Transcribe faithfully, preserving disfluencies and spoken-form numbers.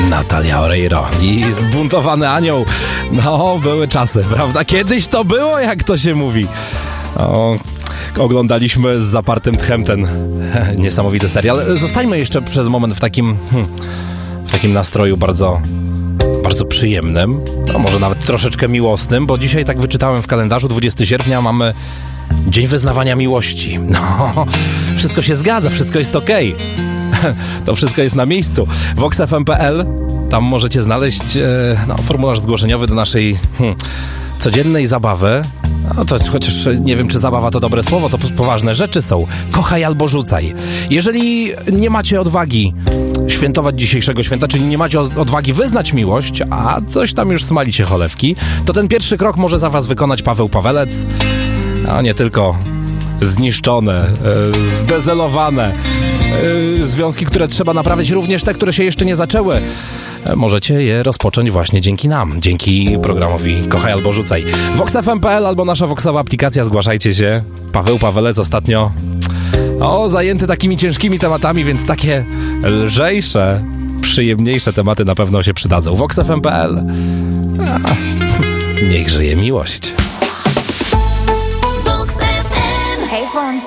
Natalia Oreiro i Zbuntowany Anioł. No, były czasy, prawda? Kiedyś to było, jak to się mówi. O, oglądaliśmy z zapartym tchem ten niesamowity serial. Zostańmy jeszcze przez moment w takim, w takim nastroju bardzo, bardzo przyjemnym, no może nawet troszeczkę miłosnym, bo dzisiaj tak wyczytałem w kalendarzu, dwudziestego sierpnia mamy Dzień Wyznawania Miłości. No, wszystko się zgadza, wszystko jest okej. To wszystko jest na miejscu. vox f m kropka p l, tam możecie znaleźć e, no, formularz zgłoszeniowy do naszej hmm, codziennej zabawy. No to chociaż nie wiem, czy zabawa to dobre słowo, to poważne rzeczy są. Kochaj albo rzucaj. Jeżeli nie macie odwagi świętować dzisiejszego święta, czyli nie macie odwagi wyznać miłość, a coś tam już smalicie cholewki, to ten pierwszy krok może za was wykonać Paweł Pawelec. A nie tylko zniszczone, e, zdezelowane e, związki, które trzeba naprawić, również te, które się jeszcze nie zaczęły. E, możecie je rozpocząć właśnie dzięki nam, dzięki programowi Kochaj albo Rzucaj. vox f m kropka p l albo nasza voxowa aplikacja, zgłaszajcie się. Paweł Pawelec ostatnio o, zajęty takimi ciężkimi tematami, więc takie lżejsze, przyjemniejsze tematy na pewno się przydadzą. vox f m kropka p l. A, niech żyje miłość. Hey Fonz,